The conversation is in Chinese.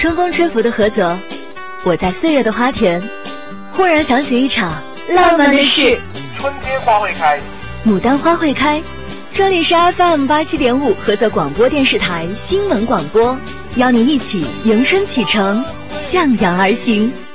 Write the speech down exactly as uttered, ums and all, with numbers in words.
春风吹拂的菏泽，我在岁月的花田，忽然想起一场浪漫的事。 春天花会开， 牡丹花会开。这里是 F M 八七点五菏泽广播电视台新闻广播，邀您一起迎春启程，向阳而行。